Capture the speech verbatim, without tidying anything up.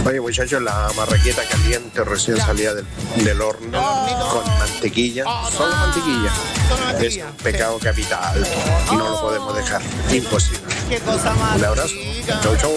Oye, muchachos, la marraqueta caliente recién Ya. salida del, del horno con mantequilla, Oh, no. solo mantequilla. Solo Es mantequilla. un pecado capital y no lo podemos dejar. Imposible. Qué cosa más Un abrazo. rica. Chau, chau.